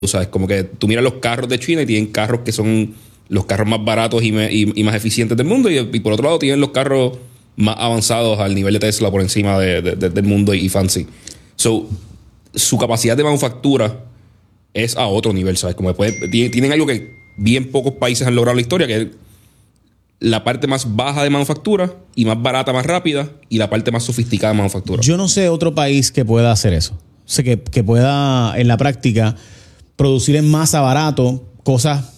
O sea, es como que tú miras los carros de China y tienen carros que son los carros más baratos y más eficientes del mundo. Y por otro lado tienen los carros más avanzados al nivel de Tesla por encima del mundo y fancy. So, su capacidad de manufactura es a otro nivel, ¿sabes? Como tienen algo que bien pocos países han logrado en la historia, que es la parte más baja de manufactura y más barata, más rápida, y la parte más sofisticada de manufactura. Yo no sé otro país que pueda hacer eso. O sea, que pueda en la práctica producir en masa barato cosas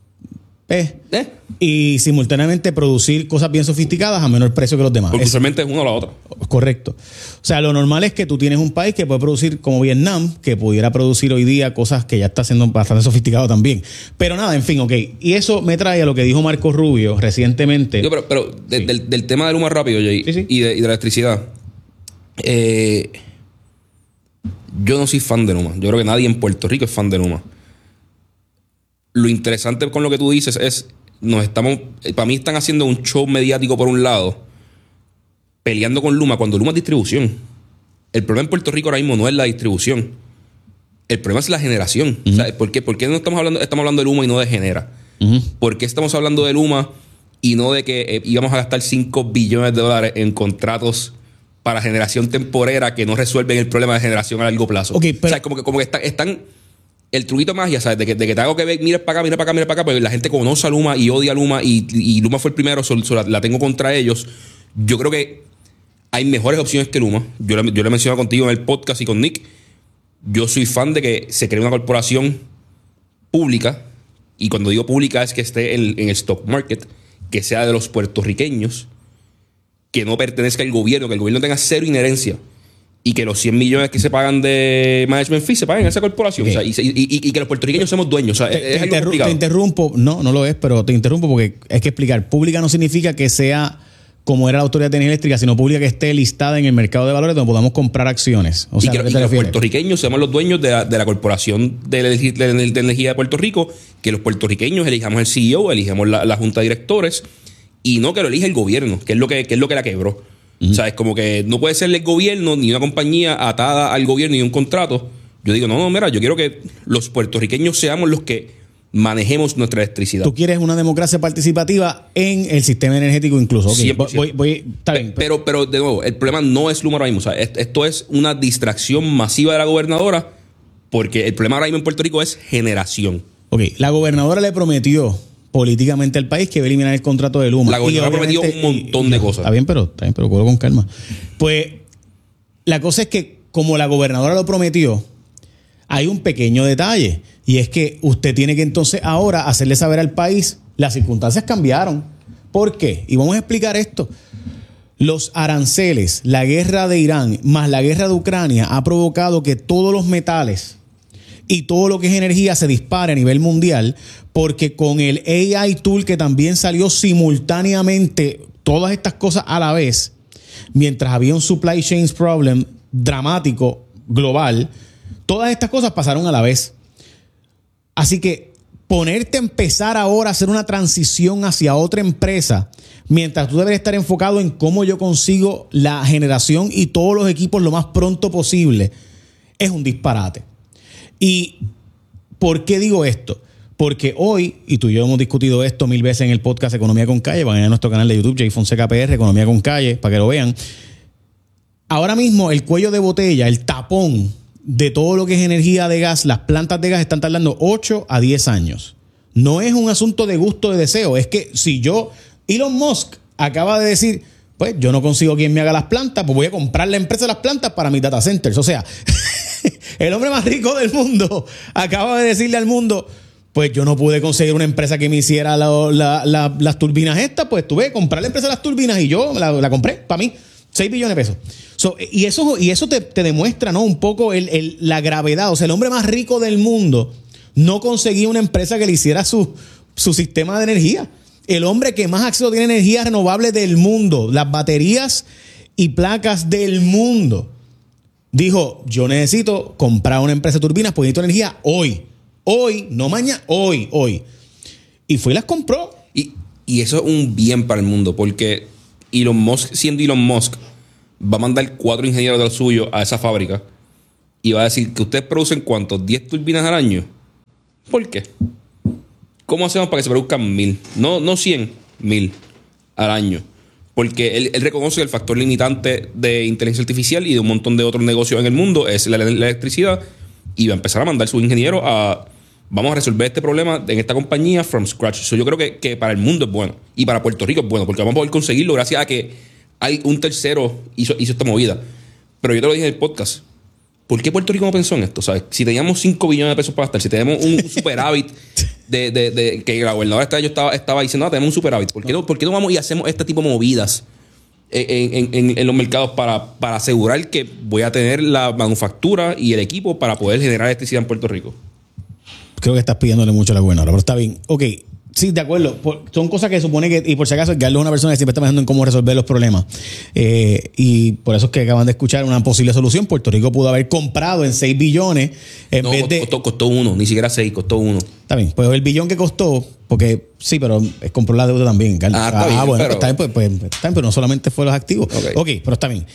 y simultáneamente producir cosas bien sofisticadas a menor precio que los demás. Porque usualmente es uno o la otra. Correcto. O sea, lo normal es que tú tienes un país que puede producir como Vietnam, que pudiera producir hoy día cosas que ya está siendo bastante sofisticado también. Pero nada, en fin, ok. Y eso me trae a lo que dijo Marco Rubio recientemente. Pero del tema de Luma rápido, Jay, sí. Y de electricidad. Yo no soy fan de Luma. Yo creo que nadie en Puerto Rico es fan de Luma. Lo interesante con lo que tú dices es, para mí están haciendo un show mediático por un lado, peleando con Luma, cuando Luma es distribución. El problema en Puerto Rico ahora mismo no es la distribución. El problema es la generación. O sea, ¿por qué no estamos hablando de Luma y no de Genera? ¿Por qué estamos hablando de Luma y no de que íbamos a gastar $5 billones en contratos para generación temporera que no resuelven el problema de generación a largo plazo? Okay, pero, o sea, como que están el truquito de magia, ¿sabes? De que te hago que ver, mira para acá, porque la gente conoce a Luma y odia a Luma y Luma fue el primero, la tengo contra ellos. Yo creo que hay mejores opciones que Luma. Yo lo he mencionado contigo en el podcast y con Nick. Yo soy fan de que se cree una corporación pública, y cuando digo pública es que esté en el stock market, que sea de los puertorriqueños, que no pertenezca al gobierno, que el gobierno tenga cero inherencia, y que los 100 millones que se pagan de management fee se paguen a esa corporación. Okay. O sea, y que los puertorriqueños somos dueños. O sea, es algo complicado. Te interrumpo. No lo es, pero te interrumpo porque hay que explicar. Pública no significa que sea como era la Autoridad de Energía Eléctrica, sino pública que esté listada en el mercado de valores donde podamos comprar acciones. O sea, y que los puertorriqueños seamos los dueños de la Corporación de Energía de Puerto Rico, que los puertorriqueños elijamos el CEO, elijamos la Junta de Directores, y no que lo elija el gobierno, que es lo que la quebró. O sea, es como que no puede ser el gobierno ni una compañía atada al gobierno y un contrato. Yo digo, no, mira, yo quiero que los puertorriqueños seamos los que manejemos nuestra electricidad. Tú quieres una democracia participativa en el sistema energético incluso. Okay, está bien. Pero de nuevo, el problema no es Luma ahora mismo. O sea, esto es una distracción masiva de la gobernadora, porque el problema ahora mismo en Puerto Rico es generación. Ok, la gobernadora le prometió políticamente al país que va a eliminar el contrato de Luma. La gobernadora prometió un montón de cosas. Está bien, pero cógelo con calma. Pues la cosa es que como la gobernadora lo prometió, hay un pequeño detalle, y es que usted tiene que entonces ahora hacerle saber al país, las circunstancias cambiaron. ¿Por qué? Y vamos a explicar esto. Los aranceles, la guerra de Irán, más la guerra de Ucrania, ha provocado que todos los metales y todo lo que es energía se dispare a nivel mundial, porque con el AI tool que también salió simultáneamente, todas estas cosas a la vez, mientras había un supply chain problem dramático global, todas estas cosas pasaron a la vez. Así que ponerte a empezar ahora a hacer una transición hacia otra empresa, mientras tú debes estar enfocado en cómo yo consigo la generación y todos los equipos lo más pronto posible, es un disparate. ¿Y por qué digo esto? Porque hoy, y tú y yo hemos discutido esto 1000 veces en el podcast Economía con Calle, van a ir a nuestro canal de YouTube, Jay Fonseca PR, Economía con Calle, para que lo vean. Ahora mismo el cuello de botella, el tapón de todo lo que es energía de gas, las plantas de gas están tardando 8 a 10 años. No es un asunto de gusto, de deseo. Es que si Elon Musk acaba de decir, pues yo no consigo quien me haga las plantas, pues voy a comprar la empresa de las plantas para mis data centers. O sea, el hombre más rico del mundo acaba de decirle al mundo, pues yo no pude conseguir una empresa que me hiciera las turbinas estas, pues tuve que comprar la empresa de las turbinas y yo la compré para mí. 6 billones de pesos. Y eso te demuestra, ¿no? Un poco la gravedad. O sea, el hombre más rico del mundo no conseguía una empresa que le hiciera su sistema de energía. El hombre que más acceso tiene a energía renovable del mundo, las baterías y placas del mundo, dijo, yo necesito comprar una empresa de turbinas porque necesito energía hoy. Hoy, no mañana, hoy. Y fue y las compró. Y eso es un bien para el mundo, porque Elon Musk, siendo Elon Musk, va a mandar 4 ingenieros de los suyos a esa fábrica y va a decir que ustedes producen ¿cuántos? 10 turbinas al año. ¿Por qué? ¿Cómo hacemos para que se produzcan 1,000? No 100, 1,000 al año. Porque él reconoce que el factor limitante de inteligencia artificial y de un montón de otros negocios en el mundo es la electricidad. Y va a empezar a mandar sus ingenieros a... Vamos a resolver este problema en esta compañía from scratch. So, yo creo que para el mundo es bueno. Y para Puerto Rico es bueno. Porque vamos a poder conseguirlo gracias a que hay un tercero hizo esta movida. Pero yo te lo dije en el podcast. ¿Por qué Puerto Rico no pensó en esto? ¿Sabes? Si teníamos 5 billones de pesos para gastar, si tenemos un superávit de que la gobernadora este año estaba diciendo, tenemos un superávit. ¿Por qué no vamos y hacemos este tipo de movidas en los mercados para asegurar que voy a tener la manufactura y el equipo para poder generar electricidad en Puerto Rico? Creo que estás pidiéndole mucho a la gobernadora, pero está bien. Ok, sí, de acuerdo. Son cosas que supone que, y por si acaso, Edgardo es una persona que siempre está pensando en cómo resolver los problemas. Y por eso es que acaban de escuchar una posible solución. Puerto Rico pudo haber comprado en 6 billones en vez de... Costó 1, ni siquiera 6, costó 1. Está bien, pues el billón que costó, porque sí, pero compró la deuda también, Edgardo. Está bien, bueno, pero... está bien, pues, está bien, pero no solamente fue los activos. Ok, pero está bien.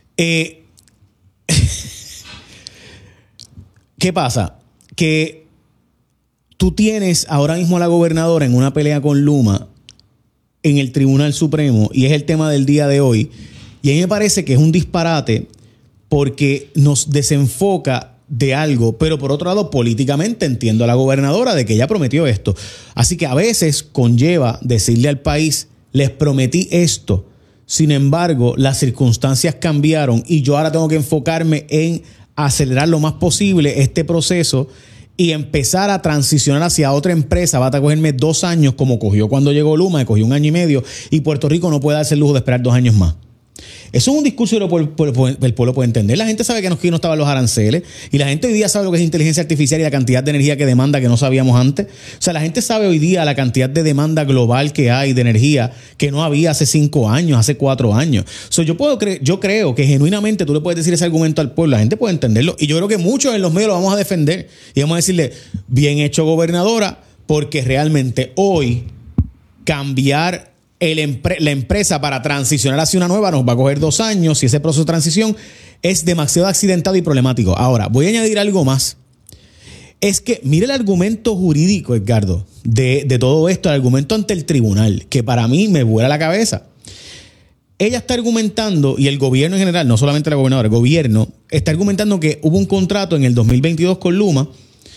¿Qué pasa? Que tú tienes ahora mismo a la gobernadora en una pelea con Luma en el Tribunal Supremo y es el tema del día de hoy. Y a mí me parece que es un disparate porque nos desenfoca de algo, pero por otro lado, políticamente entiendo a la gobernadora de que ella prometió esto. Así que a veces conlleva decirle al país, les prometí esto. Sin embargo, las circunstancias cambiaron y yo ahora tengo que enfocarme en acelerar lo más posible este proceso y empezar a transicionar hacia otra empresa. Va a cogerme 2 años como cogió cuando llegó Luma, que cogió 1 año y medio, y Puerto Rico no puede darse el lujo de esperar 2 años más. Eso es un discurso que el pueblo puede entender. La gente sabe que aquí no estaban los aranceles y la gente hoy día sabe lo que es inteligencia artificial y la cantidad de energía que demanda que no sabíamos antes. O sea, la gente sabe hoy día la cantidad de demanda global que hay de energía que no había hace 5 años, hace 4 años. So, yo creo que genuinamente tú le puedes decir ese argumento al pueblo, la gente puede entenderlo y yo creo que muchos en los medios lo vamos a defender y vamos a decirle, bien hecho gobernadora, porque realmente hoy cambiar la empresa para transicionar hacia una nueva nos va a coger 2 años y ese proceso de transición es demasiado accidentado y problemático. Ahora, voy a añadir algo más. Es que mire el argumento jurídico, Edgardo, de todo esto, el argumento ante el tribunal, que para mí me vuela la cabeza. Ella está argumentando, y el gobierno en general, no solamente la gobernadora, el gobierno está argumentando que hubo un contrato en el 2022 con Luma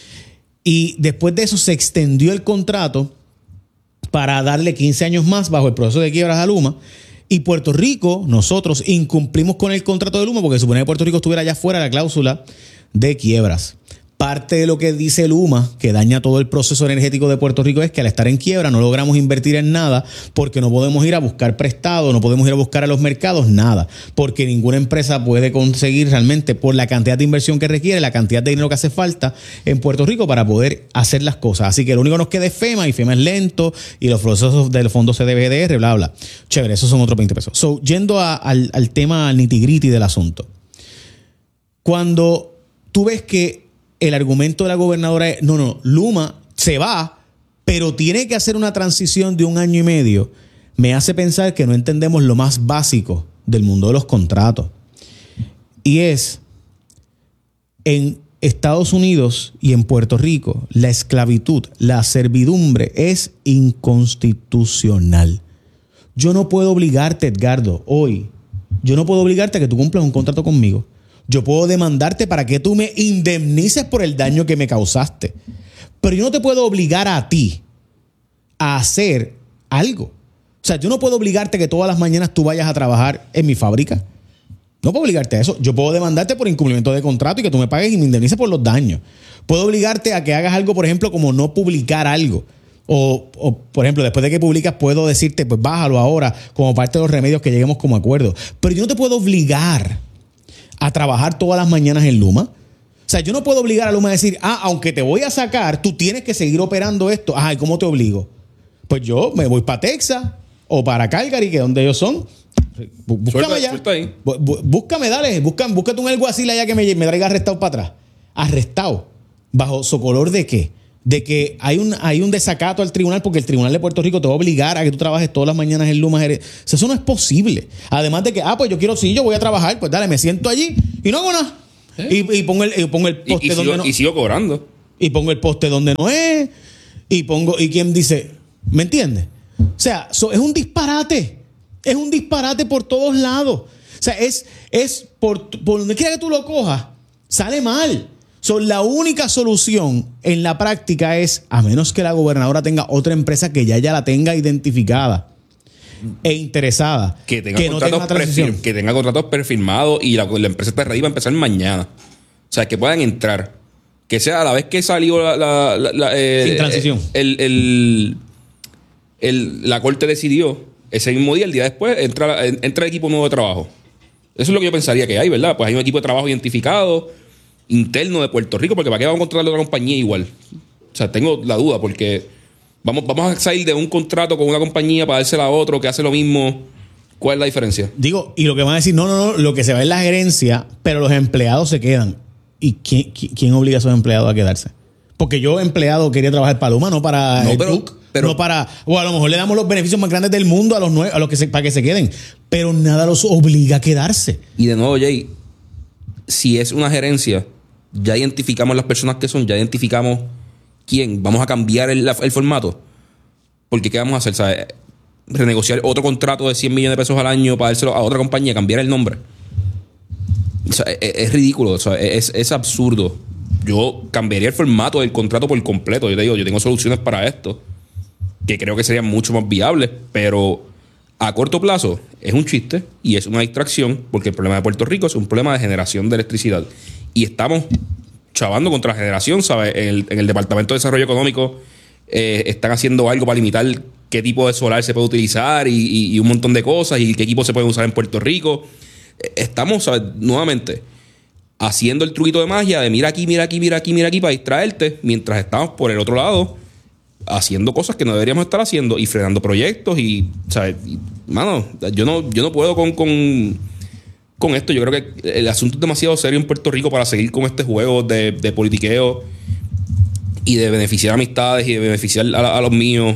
y después de eso se extendió el contrato para darle 15 años más bajo el proceso de quiebras a Luma. Y Puerto Rico, nosotros incumplimos con el contrato de Luma porque supone que Puerto Rico estuviera allá fuera de la cláusula de quiebras. Parte de lo que dice Luma, que daña todo el proceso energético de Puerto Rico, es que al estar en quiebra no logramos invertir en nada porque no podemos ir a buscar prestado, no podemos ir a buscar a los mercados, nada. Porque ninguna empresa puede conseguir realmente, por la cantidad de inversión que requiere, la cantidad de dinero que hace falta en Puerto Rico para poder hacer las cosas. Así que lo único que nos queda es FEMA, y FEMA es lento, y los procesos del fondo CDBGDR, bla, bla. Chévere, esos son otros 20 pesos. So, yendo al tema, al nitty-gritty del asunto. Cuando tú ves que el argumento de la gobernadora es, no, Luma se va, pero tiene que hacer una transición de 1 año y medio, me hace pensar que no entendemos lo más básico del mundo de los contratos. Y es, en Estados Unidos y en Puerto Rico, la esclavitud, la servidumbre es inconstitucional. Yo no puedo obligarte, Edgardo, hoy, yo no puedo obligarte a que tú cumplas un contrato conmigo. Yo puedo demandarte para que tú me indemnices por el daño que me causaste. Pero yo no te puedo obligar a ti a hacer algo. O sea, yo no puedo obligarte a que todas las mañanas tú vayas a trabajar en mi fábrica. No puedo obligarte a eso. Yo puedo demandarte por incumplimiento de contrato y que tú me pagues y me indemnices por los daños. Puedo obligarte a que hagas algo, por ejemplo, como no publicar algo. O, por ejemplo, después de que publicas, puedo decirte, pues bájalo ahora como parte de los remedios que lleguemos como acuerdo. Pero yo no te puedo obligar a trabajar todas las mañanas en Luma. O sea, yo no puedo obligar a Luma a decir, aunque te voy a sacar, tú tienes que seguir operando esto. ¿Y cómo te obligo? Pues yo me voy para Texas o para Calgary, que es donde ellos son. Búscame allá. Búscame, dale. Búscate un alguacil allá que me traiga arrestado para atrás. ¿Arrestado? ¿Bajo socolor de qué? De que hay un desacato al tribunal porque el tribunal de Puerto Rico te va a obligar a que tú trabajes todas las mañanas en Luma. Eso no es posible. Además de que, pues yo voy a trabajar, pues dale, me siento allí y no hago nada. Y pongo el poste donde no. Y sigo cobrando. y pongo el poste donde no es, y quien dice, ¿me entiendes? O sea, es un disparate. Es un disparate por todos lados. O sea, es por donde quiera que tú lo cojas, sale mal. La única solución en la práctica es, a menos que la gobernadora tenga otra empresa que ya la tenga identificada e interesada, que tenga contratos prefirmados y la empresa está ready para empezar mañana. O sea, que puedan entrar. Que sea a la vez que salió sin transición. La corte decidió, ese mismo día, el día después, entra el equipo nuevo de trabajo. Eso es lo que yo pensaría que hay, ¿verdad? Pues hay un equipo de trabajo identificado, interno de Puerto Rico, porque ¿para qué vamos a contratar a otra compañía igual? O sea, tengo la duda, porque vamos a salir de un contrato con una compañía para dársela a otro que hace lo mismo. ¿Cuál es la diferencia? Digo, y lo que van a decir, no, lo que se va es la gerencia, pero los empleados se quedan. ¿Y quién obliga a esos empleados a quedarse? Porque yo, empleado, quería trabajar para Luma, no para no para, o a lo mejor le damos los beneficios más grandes del mundo a los para que se queden, pero nada los obliga a quedarse. Y de nuevo, Jay, si es una gerencia, ya identificamos las personas que son, ya identificamos quién, vamos a cambiar el formato. Porque ¿qué vamos a hacer? ¿Sabes? Renegociar otro contrato de 100 millones de pesos al año para dárselo a otra compañía, cambiar el nombre. O sea, es ridículo, o sea, es absurdo. Yo cambiaría el formato del contrato por completo. Yo te digo, yo tengo soluciones para esto que creo que serían mucho más viables, pero a corto plazo es un chiste y es una distracción, porque el problema de Puerto Rico es un problema de generación de electricidad. Y estamos chavando contra la generación, ¿sabes? En el Departamento de Desarrollo Económico están haciendo algo para limitar qué tipo de solar se puede utilizar y un montón de cosas y qué equipo se puede usar en Puerto Rico. Estamos, ¿sabes? Nuevamente haciendo el truquito de magia de mira aquí para distraerte, mientras estamos por el otro lado haciendo cosas que no deberíamos estar haciendo y frenando proyectos y, ¿sabes? Mano, yo no puedo con esto. Yo creo que el asunto es demasiado serio en Puerto Rico para seguir con este juego de politiqueo y de beneficiar amistades y de beneficiar a los míos.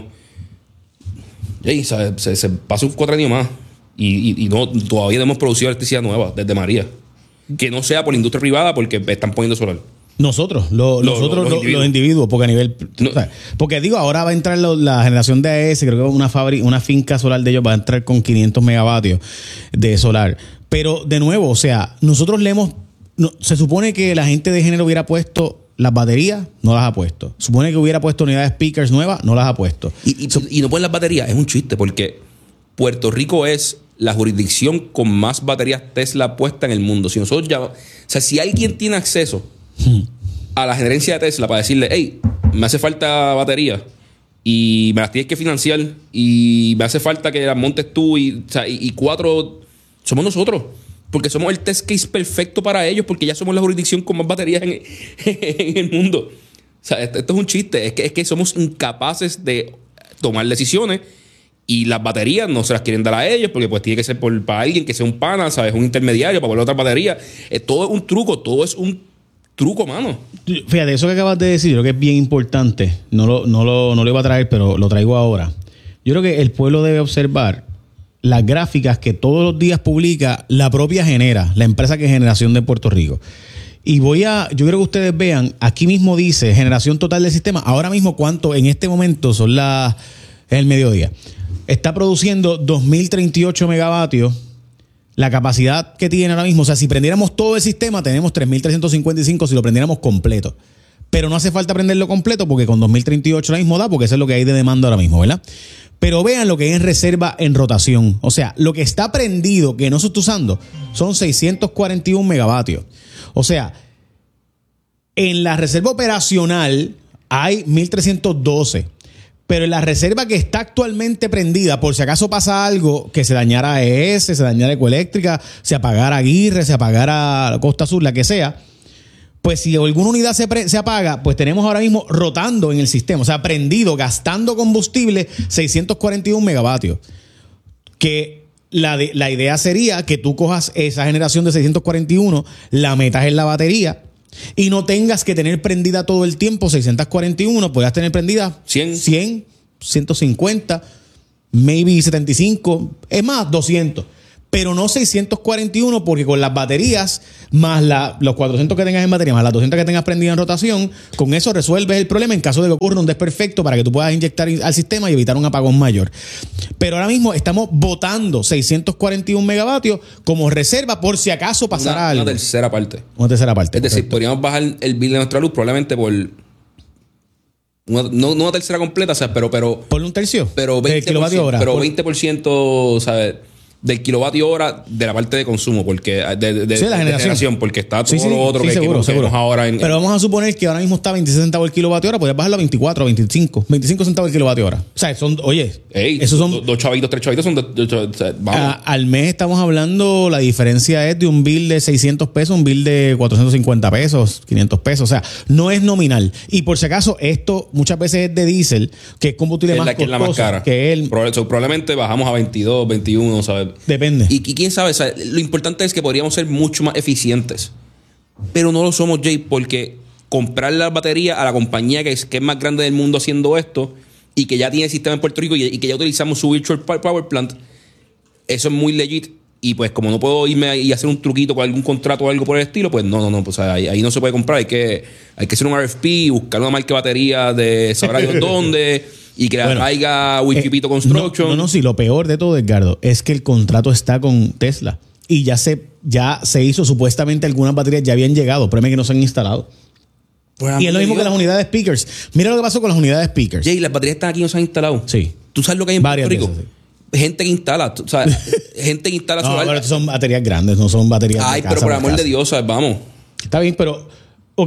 Y, ¿sabes? Se pasa un 4 años más y todavía no hemos producido electricidad nueva desde María. Que no sea por la industria privada, porque están poniendo solar. Nosotros, los individuos, porque a nivel... No. O sea, porque digo, ahora va a entrar la generación de AES, creo que una finca solar de ellos va a entrar con 500 megavatios de solar. Pero, de nuevo, o sea, nosotros se supone que la gente de género hubiera puesto las baterías, no las ha puesto. Supone que hubiera puesto unidades speakers nuevas, no las ha puesto. Y no ponen las baterías, es un chiste, porque Puerto Rico es la jurisdicción con más baterías Tesla puestas en el mundo. Si nosotros ya... O sea, si alguien tiene acceso a la gerencia de Tesla para decirle, hey, me hace falta batería y me las tienes que financiar y me hace falta que las montes tú y 4 somos nosotros, porque somos el test case perfecto para ellos, porque ya somos la jurisdicción con más baterías en el mundo. O sea, esto es un chiste, es que somos incapaces de tomar decisiones y las baterías no se las quieren dar a ellos porque pues tiene que ser para alguien que sea un pana, ¿sabes? Un intermediario para poner otra batería. Todo es un truco, mano. Fíjate, eso que acabas de decir, yo creo que es bien importante. No lo iba a traer, pero lo traigo ahora. Yo creo que el pueblo debe observar las gráficas que todos los días publica la propia Genera, la empresa que es Generación de Puerto Rico. Y yo quiero que ustedes vean, aquí mismo dice generación total del sistema. Ahora mismo, ¿cuánto en este momento es el mediodía? Está produciendo 2.038 megavatios. La capacidad que tiene ahora mismo, o sea, si prendiéramos todo el sistema, tenemos 3.355 si lo prendiéramos completo. Pero no hace falta prenderlo completo porque con 2.038 ahora mismo da, porque eso es lo que hay de demanda ahora mismo, ¿verdad? Pero vean lo que es en reserva en rotación. O sea, lo que está prendido, que no se está usando, son 641 megavatios. O sea, en la reserva operacional hay 1.312. Pero en la reserva que está actualmente prendida, por si acaso pasa algo, que se dañara AES, se dañara Ecoeléctrica, se apagara Aguirre, se apagara Costa Sur, la que sea, pues si alguna unidad se apaga, pues tenemos ahora mismo rotando en el sistema, o sea, prendido, gastando combustible, 641 megavatios. Que la idea sería que tú cojas esa generación de 641, la metas en la batería, y no tengas que tener prendida todo el tiempo 641, puedas tener prendida 100, 150, maybe 75, es más, 200. pero no 641, porque con las baterías, más los 400 que tengas en batería, más las 200 que tengas prendidas en rotación, con eso resuelves el problema en caso de que ocurra un desperfecto para que tú puedas inyectar al sistema y evitar un apagón mayor. Pero ahora mismo estamos botando 641 megavatios como reserva por si acaso pasara algo. Una tercera parte. Una tercera parte. Es decir, podríamos bajar el bill de nuestra luz probablemente por... No una tercera completa, o sea, pero ¿Por un tercio? Pero 20%, kilovatio hora. Pero 20%, ¿sabes? Del kilovatio hora de la parte de consumo, porque de la generación, porque está todo lo otro que seguro. ahora en... Pero vamos a suponer que ahora mismo está 26 centavos el kilovatio hora, podrías bajarlo a 24, 25 centavos el kilovatio hora. O sea, esos son... Dos chavitos, tres chavitos son vamos. Al mes estamos hablando, la diferencia es de un bill de 600 pesos, un bill de 450 pesos, 500 pesos. O sea, no es nominal. Y por si acaso, esto muchas veces es de diésel, que es combustible más costoso. Es la más cara. Probablemente bajamos a 22, 21, ¿sabes? Depende. Y quién sabe, o sea, lo importante es que podríamos ser mucho más eficientes. Pero no lo somos, Jay, porque comprar la batería a la compañía que es más grande del mundo haciendo esto y que ya tiene el sistema en Puerto Rico y que ya utilizamos su Virtual Power Plant, eso es muy legit. Y pues como no puedo irme y hacer un truquito con algún contrato o algo por el estilo, pues no, pues ahí no se puede comprar. Hay que hacer un RFP, buscar una marca de batería de sabrá Dios dónde... Y que la traiga Wikipito Construction. No, sí, lo peor de todo, Edgardo, es que el contrato está con Tesla. Y ya se hizo, supuestamente algunas baterías ya habían llegado, pero que no se han instalado. Pues y es lo mismo que las unidades speakers. Mira lo que pasó con las unidades speakers. Jay, las baterías están aquí y no se han instalado. Sí. ¿Tú sabes lo que hay en Puerto Rico? Veces, sí. Gente que instala, o sea, gente que instala solar. No, pero son baterías grandes, no son baterías de casa, pero por amor de Dios, ¿sabes? Vamos. Está bien, pero ok.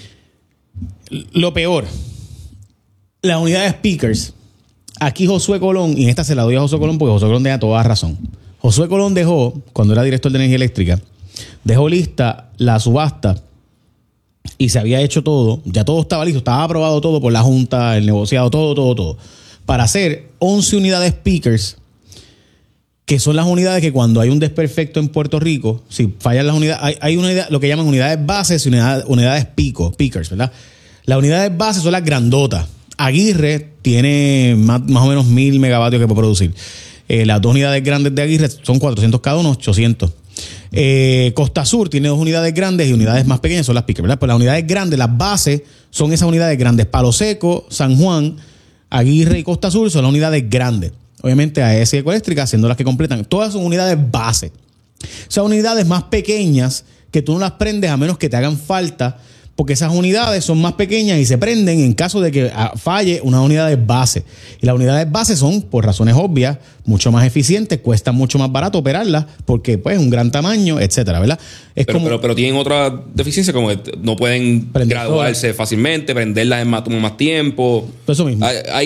Lo peor, las unidades speakers. Aquí Josué Colón, y en esta se la doy a Josué Colón porque Josué Colón tenía toda razón. Josué Colón dejó, cuando era director de energía eléctrica, dejó lista la subasta y se había hecho todo, ya todo estaba listo, estaba aprobado todo por la Junta, el negociado, todo, para hacer 11 unidades speakers, que son las unidades que cuando hay un desperfecto en Puerto Rico, si fallan las unidades, hay lo que llaman unidades bases y unidades speakers, ¿verdad? Las unidades bases son las grandotas. Aguirre tiene más o menos 1000 megavatios que puede producir. Las dos unidades grandes de Aguirre son 400 cada uno, 800. Costa Sur tiene dos unidades grandes y unidades más pequeñas son las pickers, ¿verdad? Pues las unidades grandes, las bases, son esas unidades grandes. Palo Seco, San Juan, Aguirre y Costa Sur son las unidades grandes. Obviamente AES y Ecoeléctrica siendo las que completan. Todas son unidades base. Son unidades más pequeñas que tú no las prendes a menos que te hagan falta, porque esas unidades son más pequeñas y se prenden en caso de que falle una unidad de base. Y las unidades base son, por razones obvias, mucho más eficientes, cuestan mucho más barato operarlas, porque pues un gran tamaño, etcétera, ¿verdad? Pero tienen otra deficiencia, como que no pueden graduarse fácilmente, prenderlas toma más tiempo. Eso mismo.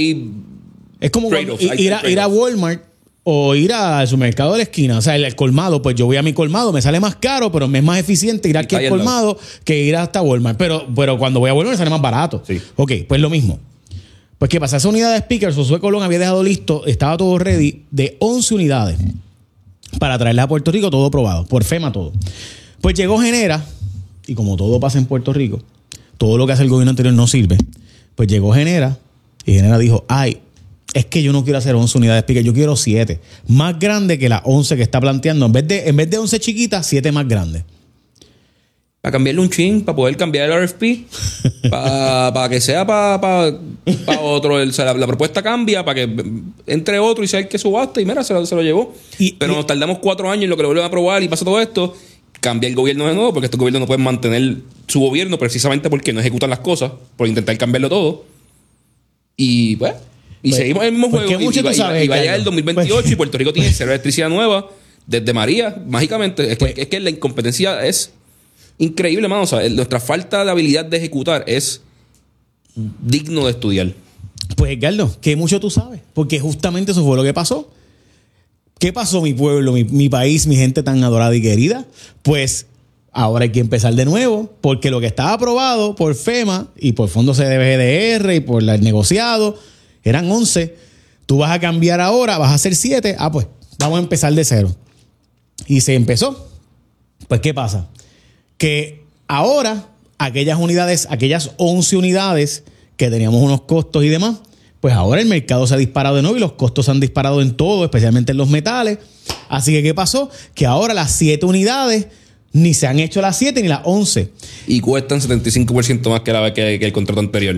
Es como ir a Walmart o ir al supermercado de la esquina, o sea, el colmado, pues yo voy a mi colmado, me sale más caro, pero me es más eficiente ir aquí al colmado que ir hasta Walmart. Pero cuando voy a Walmart me sale más barato. Sí. Ok, pues lo mismo. Pues ¿qué pasa? Esa unidad de speakers, Josué Colón había dejado listo, estaba todo ready, de 11 unidades para traerlas a Puerto Rico, todo probado, por FEMA todo. Pues llegó Genera, y como todo pasa en Puerto Rico, todo lo que hace el gobierno anterior no sirve. Pues llegó Genera, y Genera dijo, es que yo no quiero hacer 11 unidades speakers, yo quiero 7. Más grande que las 11 que está planteando. En vez de 11 chiquitas, 7 más grandes. Para cambiarle un chin, para poder cambiar el RFP, para que sea para otro. La propuesta cambia para que entre otro y sea el que subaste y mira, se lo llevó. Pero nos tardamos 4 años en lo que lo vuelven a aprobar y pasa todo esto. Cambia el gobierno de nuevo porque este gobierno no puede mantener su gobierno precisamente porque no ejecutan las cosas, por intentar cambiarlo todo. Y pues... Y seguimos el mismo juego. Y va a llegar el 2028 y Puerto Rico tiene cero electricidad nueva desde María, mágicamente. Es que la incompetencia es increíble, mano. O sea, nuestra falta de habilidad de ejecutar es digno de estudiar. Pues, Edgardo, que mucho tú sabes. Porque justamente eso fue lo que pasó. ¿Qué pasó, mi pueblo, mi país, mi gente tan adorada y querida? Pues ahora hay que empezar de nuevo, porque lo que estaba aprobado por FEMA y por fondos CDBGDR y por el negociado eran 11. Tú vas a cambiar ahora, vas a hacer 7. Pues vamos a empezar de cero. Y se empezó. Pues, ¿qué pasa? Que ahora aquellas 11 unidades que teníamos unos costos y demás, pues ahora el mercado se ha disparado de nuevo y los costos se han disparado en todo, especialmente en los metales. Así que, ¿qué pasó? Que ahora las 7 unidades ni se han hecho las 7 ni las 11. Y cuestan 75% más que el contrato anterior.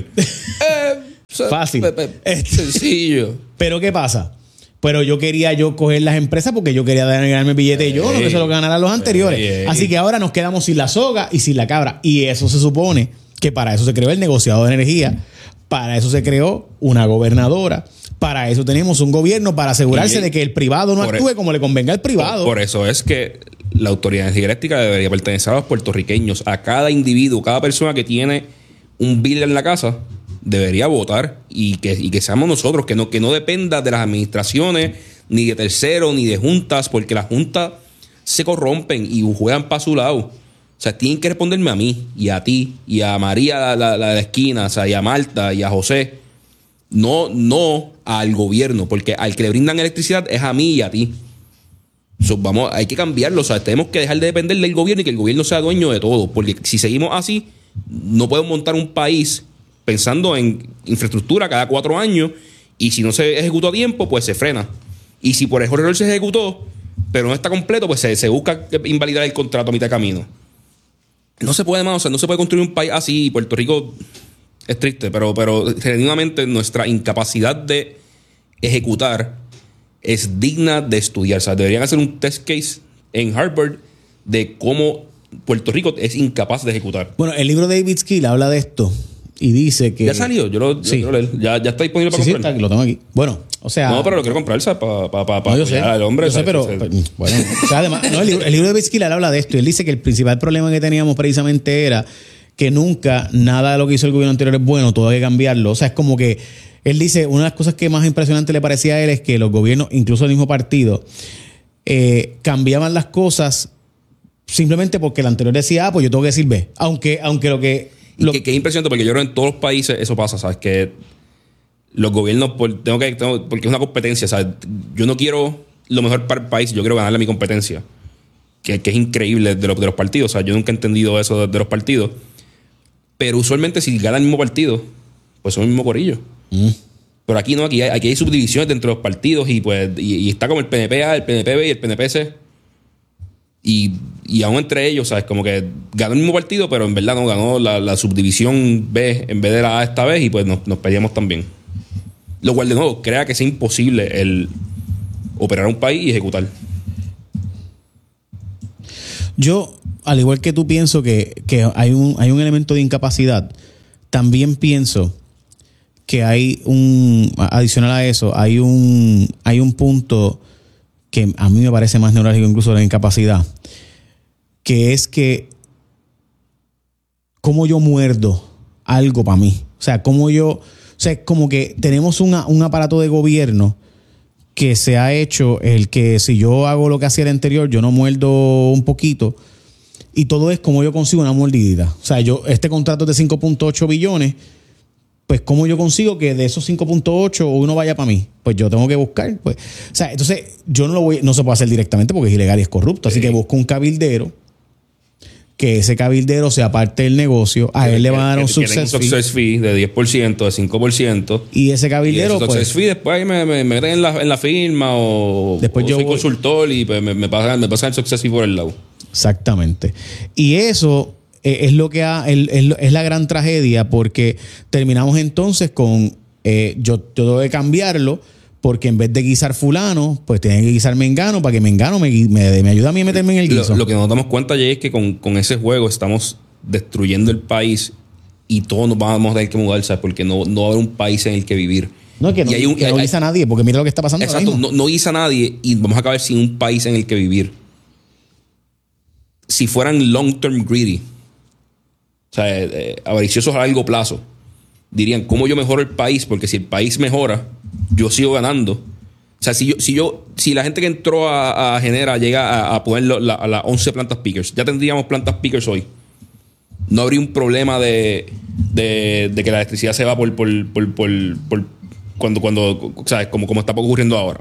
Fácil. Sencillo. Pero ¿qué pasa? Pero yo quería coger las empresas porque yo quería ganarme el billete yo, no que se lo ganaran los anteriores. Así que ahora nos quedamos sin la soga y sin la cabra. Y eso se supone que para eso se creó el negociado de energía. Para eso se creó una gobernadora. Para eso tenemos un gobierno para asegurarse de que el privado no actúe como le convenga al privado. Por eso es que la Autoridad de Energía Eléctrica debería pertenecer a los puertorriqueños. A cada individuo, cada persona que tiene un bill en la casa debería votar y que seamos nosotros, que no dependa de las administraciones, ni de terceros, ni de juntas, porque las juntas se corrompen y juegan para su lado. O sea, tienen que responderme a mí y a ti y a María la de la esquina, o sea, y a Marta y a José. No al gobierno, porque al que le brindan electricidad es a mí y a ti. Hay que cambiarlo, o sea, tenemos que dejar de depender del gobierno y que el gobierno sea dueño de todo, porque si seguimos así, no podemos montar un país pensando en infraestructura cada 4 años y si no se ejecutó a tiempo, pues se frena. Y si por error se ejecutó, pero no está completo, pues se busca invalidar el contrato a mitad de camino. No se puede más, o sea, no se puede construir un país así. Puerto Rico es triste, pero genuinamente nuestra incapacidad de ejecutar es digna de estudiar. O sea, deberían hacer un test case en Harvard de cómo Puerto Rico es incapaz de ejecutar. Bueno, el libro de David Skill habla de esto y dice que... ¿Ya salió? Yo lo leo. ¿Ya está disponible para comprar? Sí, lo tengo aquí. Bueno, o sea... No, pero lo quiero comprar, ¿sabes? Para no, yo sé, al hombre. Yo sé, pero... Bueno, o sea, además, no, el libro de David Skill habla de esto y él dice que el principal problema que teníamos precisamente era que nunca nada de lo que hizo el gobierno anterior es bueno, todo hay que cambiarlo. O sea, es como que él dice, una de las cosas que más impresionante le parecía a él es que los gobiernos, incluso el mismo partido, cambiaban las cosas simplemente porque el anterior decía, pues yo tengo que decir B. Aunque lo que... Que es impresionante porque yo creo que en todos los países eso pasa, ¿sabes? Que los gobiernos, porque es una competencia, ¿sabes? Yo no quiero lo mejor para el país, yo quiero ganarle a mi competencia. Que es increíble de los partidos. O sea, yo nunca he entendido eso de los partidos. Pero usualmente si gana el mismo partido, pues son el mismo corillo. Pero aquí no, aquí hay subdivisiones dentro de los partidos y pues y está como el PNP-A, el PNP-B y el PNP-C. Y aún entre ellos, ¿sabes? Como que ganó el mismo partido, pero en verdad no ganó la subdivisión B en vez de la A esta vez y pues nos peleamos también. Lo cual de nuevo crea que es imposible el operar un país y ejecutar. Yo, al igual que tú, pienso que hay un elemento de incapacidad. También pienso que adicional a eso, hay un punto que a mí me parece más neurálgico incluso de la incapacidad, que es que cómo yo muerdo algo para mí. O sea, es como que tenemos un aparato de gobierno que se ha hecho el que si yo hago lo que hacía el anterior, yo no muerdo un poquito y todo es como yo consigo una mordidita. O sea, este contrato es de 5.8 billones, pues cómo yo consigo que de esos 5.8 uno vaya para mí. Pues yo tengo que buscar. Pues, o sea, entonces yo no se puede hacer directamente porque es ilegal y es corrupto. Así que busco un cabildero, que ese cabildero sea parte del negocio, a él le van a dar un success fee de 10%, de 5%. Y ese cabildero, y ese success fee después me meten en la firma o después yo soy consultor y pues me pasan el success fee por el lado. Exactamente. Y eso es lo que es la gran tragedia, porque terminamos entonces con yo tengo que cambiarlo, porque en vez de guisar fulano, pues tienen que guisar mengano para que mengano me ayude a mí a meterme en el guiso. Lo que nos damos cuenta, Jay, es que con ese juego estamos destruyendo el país y todos nos vamos a tener que mudar, ¿sabes? Porque no va a haber un país en el que vivir. No, que no guisa a nadie, porque mira lo que está pasando. Exacto, no guisa a nadie y vamos a acabar sin un país en el que vivir. Si fueran long-term greedy, o sea, avariciosos a largo plazo, dirían, ¿cómo yo mejoro el país? Porque si el país mejora, yo sigo ganando. O sea, si la gente que entró a Genera llega a poner a las 11 plantas pickers, ya tendríamos plantas pickers hoy. No habría un problema de que la electricidad se va por cuando ¿sabes? Como está ocurriendo ahora.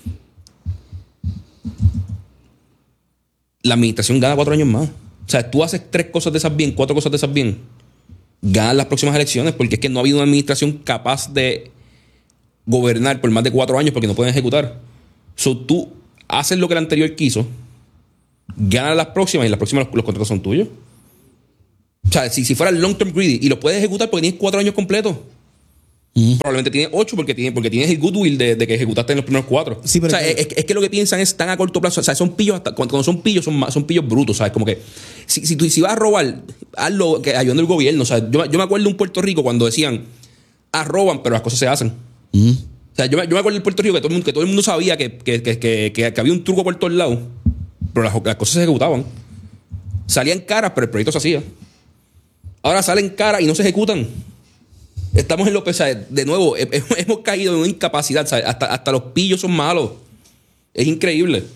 La administración gana 4 años más. O sea, tú haces 3 cosas de esas bien, 4 cosas de esas bien, ganas las próximas elecciones, porque es que no ha habido una administración capaz de gobernar por más de 4 años porque no pueden ejecutar. So, tú haces lo que el anterior quiso, ganas las próximas y las próximas los contratos son tuyos. O sea, si fuera el long term greedy y lo puedes ejecutar porque tienes 4 años completos. Probablemente tienes 8 porque tienes el goodwill de que ejecutaste en los primeros 4. Sí, pero o sea, es que lo que piensan es tan a corto plazo. O sea, son pillos, cuando son pillos, son pillos brutos, ¿sabes? Como que si vas a robar, hazlo ayudando al gobierno. O sea, yo me acuerdo de un Puerto Rico cuando decían, roban, pero las cosas se hacen. O sea, yo me acuerdo de Puerto Rico que todo el mundo sabía que había un truco por todos lados, pero las cosas se ejecutaban. Salían caras, pero el proyecto se hacía. Ahora salen caras y no se ejecutan. Estamos en lo pesado. De nuevo, hemos caído en una incapacidad. ¿Sabes? Hasta los pillos son malos. Es increíble.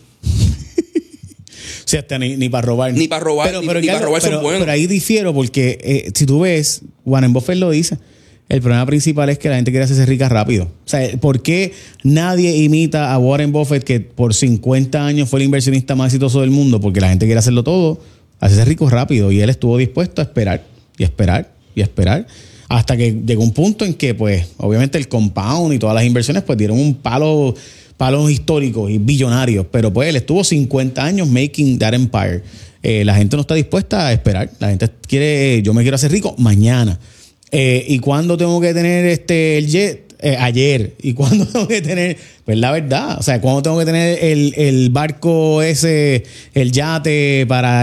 O sea, hasta ni para robar. Ni para robar, ni para robar son buenos. Pero ahí difiero porque si tú ves, Warren Buffett lo dice, el problema principal es que la gente quiere hacerse rica rápido. O sea, ¿por qué nadie imita a Warren Buffett, que por 50 años fue el inversionista más exitoso del mundo? Porque la gente quiere hacerlo todo, hacerse rico rápido. Y él estuvo dispuesto a esperar y esperar y esperar. Hasta que llegó un punto en que, pues, obviamente el compound y todas las inversiones, pues, dieron un palos históricos y billonarios. Pero, pues, él estuvo 50 años making that empire. La gente no está dispuesta a esperar. La gente quiere, yo me quiero hacer rico mañana. ¿Y cuándo tengo que tener el jet? Ayer. ¿Y cuándo tengo que tener? Pues, la verdad. O sea, ¿cuándo tengo que tener el barco ese, el yate para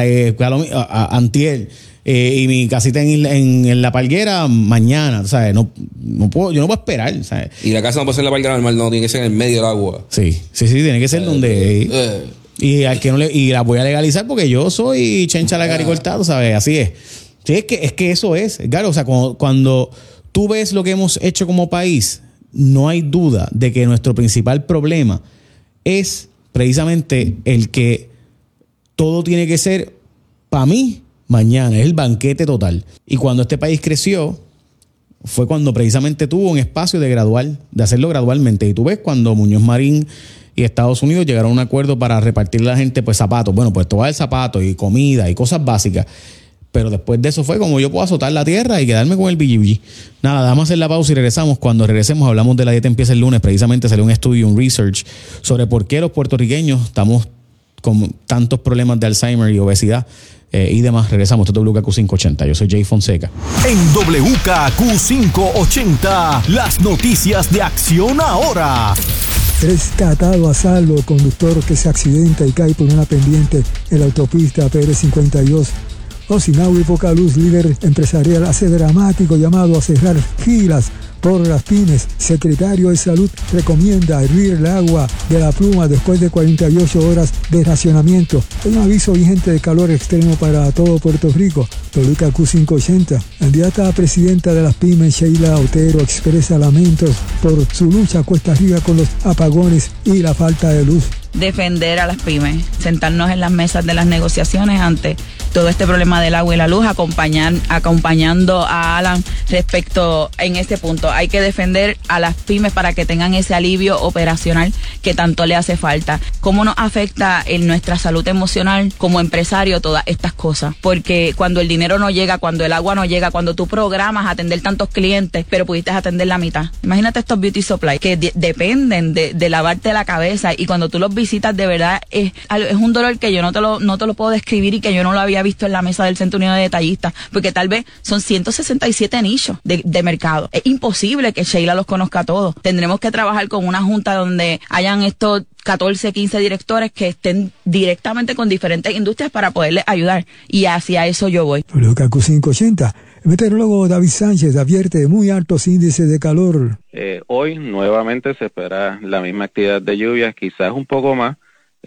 antier? Y mi casita en la palguera mañana, ¿sabes? Yo no puedo esperar, ¿sabes? Y la casa no puede ser en la palguera normal, no, tiene que ser en el medio del agua. Sí, tiene que ser donde... Y al que no y la voy a legalizar porque yo soy chencha la caricortado, ¿sabes? Así es. Sí, es que eso es. Claro, o sea, cuando tú ves lo que hemos hecho como país, no hay duda de que nuestro principal problema es precisamente el que todo tiene que ser, para mí, mañana. Es el banquete total. Y cuando este país creció, fue cuando precisamente tuvo un espacio de hacerlo gradualmente. Y tú ves cuando Muñoz Marín y Estados Unidos llegaron a un acuerdo para repartirle a la gente pues zapatos. Bueno, pues todo el zapato y comida y cosas básicas. Pero después de eso fue como yo puedo azotar la tierra y quedarme con el BGB. Nada, vamos a hacer la pausa y regresamos. Cuando regresemos hablamos de La Dieta Empieza el Lunes. Precisamente salió un estudio, un research sobre por qué los puertorriqueños estamos con tantos problemas de Alzheimer y obesidad y demás. Regresamos. Esto es WKQ 580. Yo soy Jay Fonseca. En WKQ 580, las noticias de Acción Ahora. Rescatado a salvo, conductor que se accidenta y cae por una pendiente en la autopista PR52. Osinau y Poca Luz, líder empresarial, hace dramático llamado a cerrar filas por las pymes. Secretario de Salud recomienda hervir el agua de la pluma después de 48 horas de racionamiento. Hay un aviso vigente de calor extremo para todo Puerto Rico. WKQ 580. Candidata a presidenta de las pymes, Sheila Otero, expresa lamentos por su lucha cuesta arriba con los apagones y la falta de luz. Defender a las pymes, sentarnos en las mesas de las negociaciones ante todo este problema del agua y la luz, acompañando a Alan respecto en este punto. Hay que defender a las pymes para que tengan ese alivio operacional que tanto le hace falta. ¿Cómo nos afecta en nuestra salud emocional como empresario todas estas cosas? Porque cuando el dinero no llega, cuando el agua no llega, cuando tú programas atender tantos clientes, pero pudiste atender la mitad. Imagínate estos beauty supply que dependen de lavarte la cabeza, y cuando tú los visitas, de verdad es un dolor que yo no te lo puedo describir, y que yo no lo había visto en la mesa del Centro Unido de Detallistas, porque tal vez son 167 nichos de mercado. Es imposible que Sheila los conozca a todos. Tendremos que trabajar con una junta donde hayan estos 14, 15 directores que estén directamente con diferentes industrias para poderles ayudar, y hacia eso yo voy. WKQ 580. El meteorólogo David Sánchez advierte muy altos índices de calor. Hoy nuevamente se espera la misma actividad de lluvias, quizás un poco más,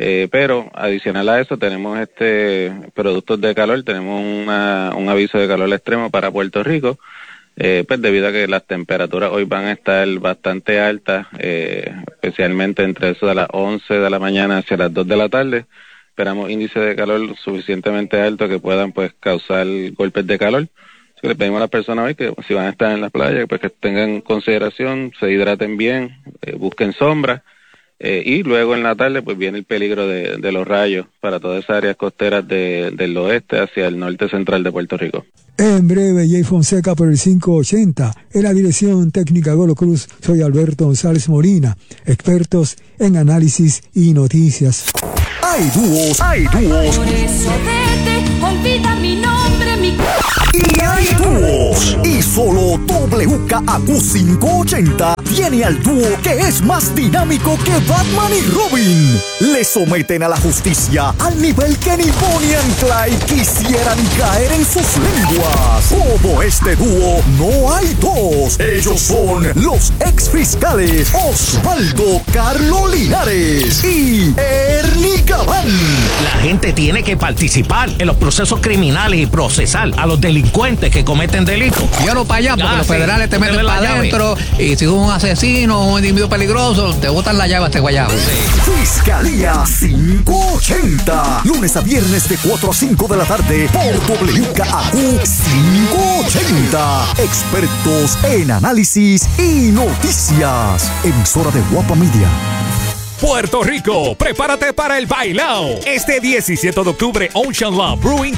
pero adicional a eso tenemos productos de calor, tenemos un aviso de calor extremo para Puerto Rico, pues debido a que las temperaturas hoy van a estar bastante altas, especialmente entre eso de las 11 de la mañana hacia las 2 de la tarde. Esperamos índices de calor suficientemente altos que puedan pues causar golpes de calor. Así que le pedimos a las personas hoy que si van a estar en la playa, pues que tengan consideración, se hidraten bien, busquen sombra y luego en la tarde pues viene el peligro de los rayos para todas esas áreas costeras del oeste hacia el norte central de Puerto Rico. En breve, Jay Fonseca por el 580. En la dirección técnica Golo Cruz, soy Alberto González Molina, expertos en análisis y noticias. Hay dúos. Por eso vete, olvida mi nombre, mi... Y hay dúos. Y solo WKAQ 580 tiene al dúo que es más dinámico que Batman y Robin. Le someten a la justicia al nivel que ni Bonnie and Clyde quisieran caer en sus lenguas. Como este dúo, no hay dos. Ellos son los exfiscales Osvaldo Carlo Linares y Ernie Gabán. La gente tiene que participar en los procesos criminales y procesar a los delincuentes que cometen delitos. Yo no para allá, porque los federales te meten para adentro y si un asesino o un individuo peligroso, te botan la llave a este guayabo. Fiscalía 580. Lunes a viernes de 4 a 5 de la tarde por WKAQ 580. Expertos en análisis y noticias. Emisora de Guapa Media. Puerto Rico, prepárate para el bailao. Este 17 de octubre, Ocean Love Brewing